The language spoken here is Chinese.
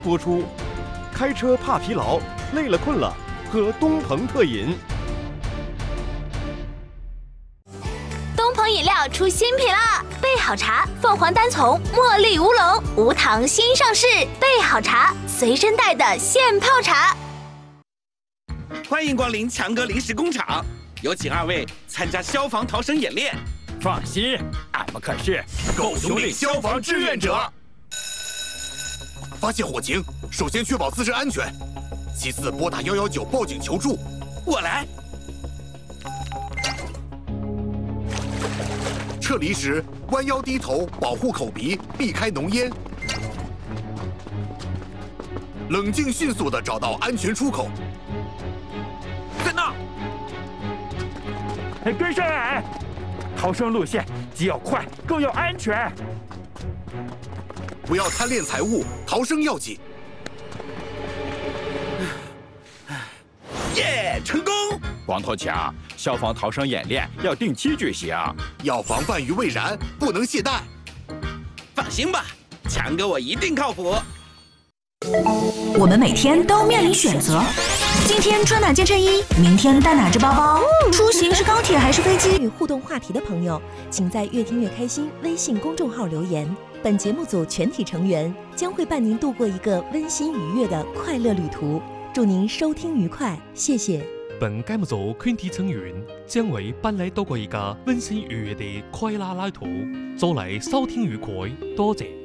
播出。开车怕疲劳，累了困了，喝东鹏特饮。 东鹏饮料出新品啦！备好茶，凤凰单丛茉莉乌龙无糖新上市，备好茶随身带的现泡茶。 欢迎光临强哥临时工厂，有请二位参加消防逃生演练。 放心，俺们可是狗熊岭消防志愿者。 发现火情，首先确保自身安全，其次拨打119报警求助。 我来。 撤离时弯腰低头，保护口鼻，避开浓烟。冷静迅速地找到安全出口。 在那。 跟上来！逃生路线既要快，更要安全。 不要贪恋财物，逃生要紧。 耶，成功！ 光头强，消防逃生演练要定期举行， 要防范于未然，不能懈怠。 放心吧，强哥我一定靠谱。 我们每天都面临选择，今天穿哪件衬衣，明天带哪只包包，出行是高铁还是飞机？ 与互动话题的朋友，请在越听越开心微信公众号留言。本节目组全体成员将会伴您度过一个温馨愉悦的快乐旅途。祝您收听愉快，谢谢。 本节目组全体成员将会伴你度过一个温馨愉悦的快乐旅途。祝你收听愉快，多谢。